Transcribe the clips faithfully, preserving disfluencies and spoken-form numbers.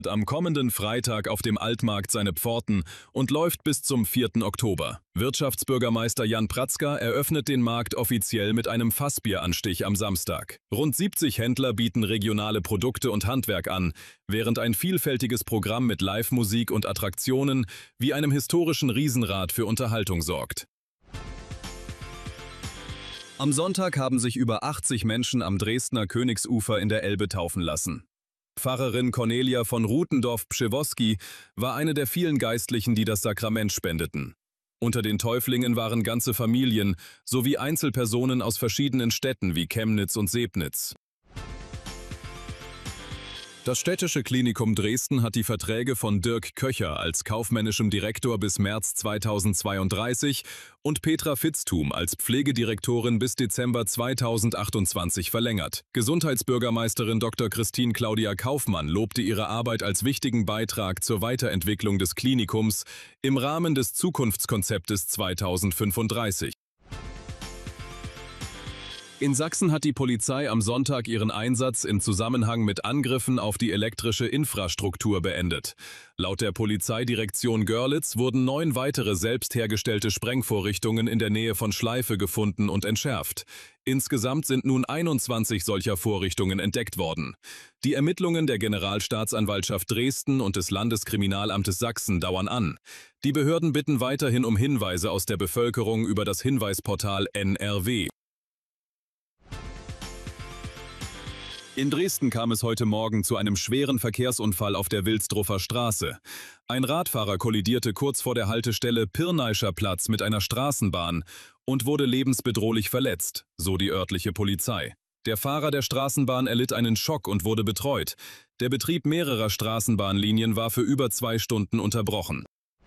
am kommenden Freitag auf dem Altmarkt seine Pforten und läuft bis zum vierten Oktober. Wirtschaftsbürgermeister Jan Pratzka eröffnet den Markt offiziell mit einem Fassbieranstich am Samstag. Rund siebzig Händler bieten regionale Produkte und Handwerk an, während ein vielfältiges Programm mit Live-Musik und Attraktionen wie einem historischen Riesenrad für Unterhaltung sorgt. Am Sonntag haben sich über achtzig Menschen am Dresdner Königsufer in der Elbe taufen lassen. Pfarrerin Cornelia von Rutendorf-Pszewoski war eine der vielen Geistlichen, die das Sakrament spendeten. Unter den Täuflingen waren ganze Familien sowie Einzelpersonen aus verschiedenen Städten wie Chemnitz und Sebnitz. Das Städtische Klinikum Dresden hat die Verträge von Dirk Köcher als kaufmännischem Direktor bis März zweitausendzweiunddreißig und Petra Fitzthum als Pflegedirektorin bis Dezember zweitausendachtundzwanzig verlängert. Gesundheitsbürgermeisterin Doktor Christine Claudia Kaufmann lobte ihre Arbeit als wichtigen Beitrag zur Weiterentwicklung des Klinikums im Rahmen des Zukunftskonzeptes zweitausendfünfunddreißig. In Sachsen hat die Polizei am Sonntag ihren Einsatz in Zusammenhang mit Angriffen auf die elektrische Infrastruktur beendet. Laut der Polizeidirektion Görlitz wurden neun weitere selbst hergestellte Sprengvorrichtungen in der Nähe von Schleife gefunden und entschärft. Insgesamt sind nun einundzwanzig solcher Vorrichtungen entdeckt worden. Die Ermittlungen der Generalstaatsanwaltschaft Dresden und des Landeskriminalamtes Sachsen dauern an. Die Behörden bitten weiterhin um Hinweise aus der Bevölkerung über das Hinweisportal N R W. In Dresden kam es heute Morgen zu einem schweren Verkehrsunfall auf der Wilsdruffer Straße. Ein Radfahrer kollidierte kurz vor der Haltestelle Pirnaischer Platz mit einer Straßenbahn und wurde lebensbedrohlich verletzt, so die örtliche Polizei. Der Fahrer der Straßenbahn erlitt einen Schock und wurde betreut. Der Betrieb mehrerer Straßenbahnlinien war für über zwei Stunden unterbrochen.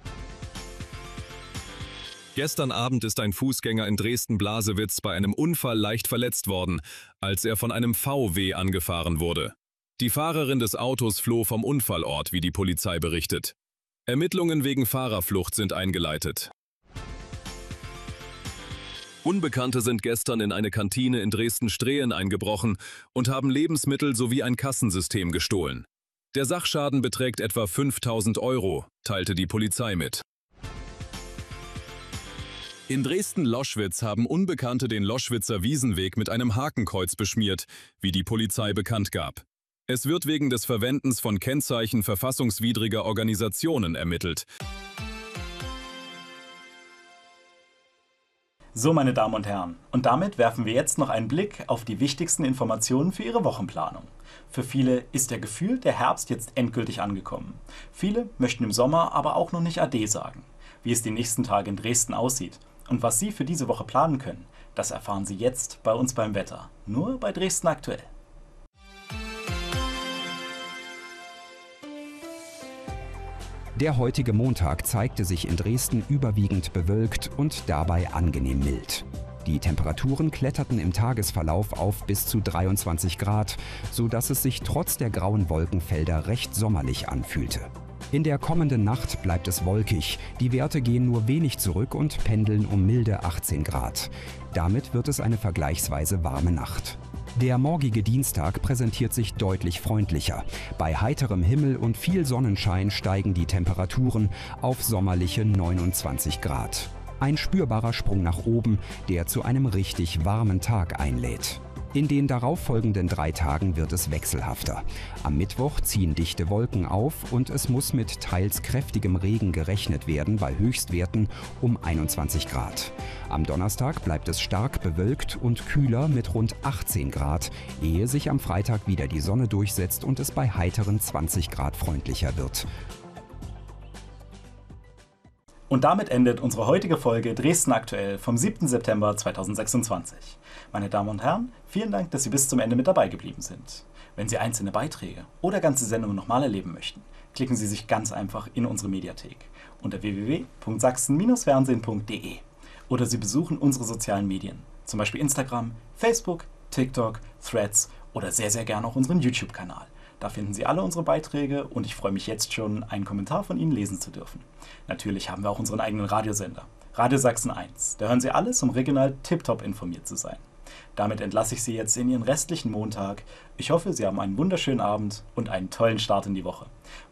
Gestern Abend ist ein Fußgänger in Dresden-Blasewitz bei einem Unfall leicht verletzt worden, als er von einem V W angefahren wurde. Die Fahrerin des Autos floh vom Unfallort, wie die Polizei berichtet. Ermittlungen wegen Fahrerflucht sind eingeleitet. Unbekannte sind gestern in eine Kantine in Dresden-Strehen eingebrochen und haben Lebensmittel sowie ein Kassensystem gestohlen. Der Sachschaden beträgt etwa fünftausend Euro, teilte die Polizei mit. In Dresden-Loschwitz haben Unbekannte den Loschwitzer Wiesenweg mit einem Hakenkreuz beschmiert, wie die Polizei bekannt gab. Es wird wegen des Verwendens von Kennzeichen verfassungswidriger Organisationen ermittelt. So, meine Damen und Herren, und damit werfen wir jetzt noch einen Blick auf die wichtigsten Informationen für Ihre Wochenplanung. Für viele ist der Gefühl der Herbst jetzt endgültig angekommen. Viele möchten im Sommer aber auch noch nicht Ade sagen. Wie es die nächsten Tage in Dresden aussieht und was Sie für diese Woche planen können, das erfahren Sie jetzt bei uns beim Wetter. Nur bei Dresden aktuell. Der heutige Montag zeigte sich in Dresden überwiegend bewölkt und dabei angenehm mild. Die Temperaturen kletterten im Tagesverlauf auf bis zu dreiundzwanzig Grad, sodass es sich trotz der grauen Wolkenfelder recht sommerlich anfühlte. In der kommenden Nacht bleibt es wolkig, die Werte gehen nur wenig zurück und pendeln um milde achtzehn Grad. Damit wird es eine vergleichsweise warme Nacht. Der morgige Dienstag präsentiert sich deutlich freundlicher. Bei heiterem Himmel und viel Sonnenschein steigen die Temperaturen auf sommerliche neunundzwanzig Grad. Ein spürbarer Sprung nach oben, der zu einem richtig warmen Tag einlädt. In den darauffolgenden drei Tagen wird es wechselhafter. Am Mittwoch ziehen dichte Wolken auf und es muss mit teils kräftigem Regen gerechnet werden bei Höchstwerten um einundzwanzig Grad. Am Donnerstag bleibt es stark bewölkt und kühler mit rund achtzehn Grad, ehe sich am Freitag wieder die Sonne durchsetzt und es bei heiteren zwanzig Grad freundlicher wird. Und damit endet unsere heutige Folge Dresden aktuell vom siebten September zweitausendsechsundzwanzig. Meine Damen und Herren, vielen Dank, dass Sie bis zum Ende mit dabei geblieben sind. Wenn Sie einzelne Beiträge oder ganze Sendungen nochmal erleben möchten, klicken Sie sich ganz einfach in unsere Mediathek unter w w w punkt sachsen Bindestrich fernsehen punkt d e oder Sie besuchen unsere sozialen Medien, zum Beispiel Instagram, Facebook, TikTok, Threads oder sehr, sehr gerne auch unseren YouTube-Kanal. Da finden Sie alle unsere Beiträge und ich freue mich jetzt schon, einen Kommentar von Ihnen lesen zu dürfen. Natürlich haben wir auch unseren eigenen Radiosender, Radio Sachsen eins. Da hören Sie alles, um regional tiptop informiert zu sein. Damit entlasse ich Sie jetzt in Ihren restlichen Montag. Ich hoffe, Sie haben einen wunderschönen Abend und einen tollen Start in die Woche.